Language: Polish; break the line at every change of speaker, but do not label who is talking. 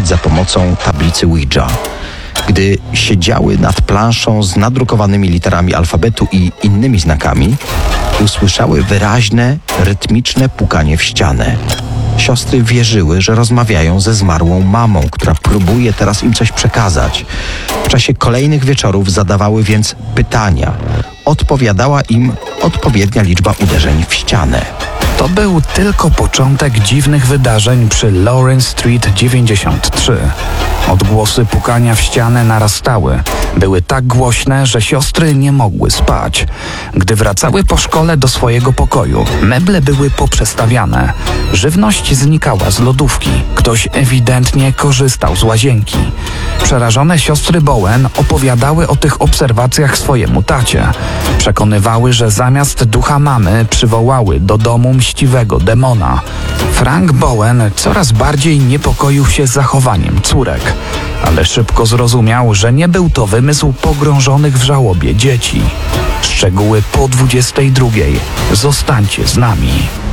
rozwiązać za pomocą tablicy Ouija. Gdy siedziały nad planszą z nadrukowanymi literami alfabetu i innymi znakami, usłyszały wyraźne, rytmiczne pukanie w ścianę. Siostry wierzyły, że rozmawiają ze zmarłą mamą, która próbuje teraz im coś przekazać. W czasie kolejnych wieczorów zadawały więc pytania. Odpowiadała im odpowiednia liczba uderzeń w ścianę.
To był tylko początek dziwnych wydarzeń przy Lawrence Street 93. Odgłosy pukania w ścianę narastały. Były tak głośne, że siostry nie mogły spać. Gdy wracały po szkole do swojego pokoju, meble były poprzestawiane. Żywność znikała z lodówki. Ktoś ewidentnie korzystał z łazienki. Przerażone siostry Bowen opowiadały o tych obserwacjach swojemu tacie. Przekonywały, że zamiast ducha mamy przywołały do domu mściwego demona. Frank Bowen coraz bardziej niepokoił się zachowaniem córek, ale szybko zrozumiał, że nie był to wymysł pogrążonych w żałobie dzieci. Szczegóły po 22:00. Zostańcie z nami.